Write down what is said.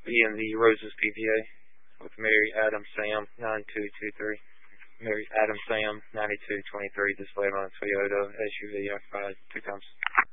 Ian the Roses PPA with Mary Adam Sam 9223. Mary Adam Sam 9223 displayed on a Toyota SUV F5 2 times.